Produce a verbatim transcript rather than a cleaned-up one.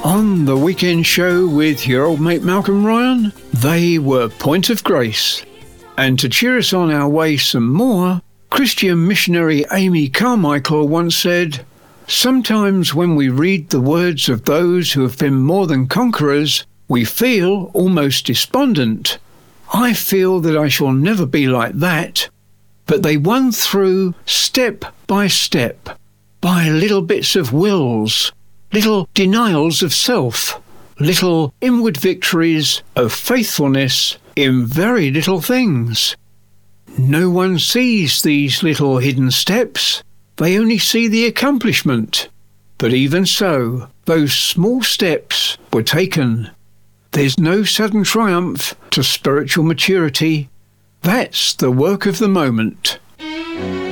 On the weekend show with your old mate Malcolm Ryan, they were Point of Grace. And to cheer us on our way some more, Christian missionary Amy Carmichael once said, "Sometimes when we read the words of those who have been more than conquerors, we feel almost despondent. I feel that I shall never be like that. But they won through step by step, by little bits of wills, little denials of self, little inward victories of faithfulness in very little things. No one sees these little hidden steps. They only see the accomplishment. But even so, those small steps were taken. There's no sudden triumph to spiritual maturity. That's the work of the moment."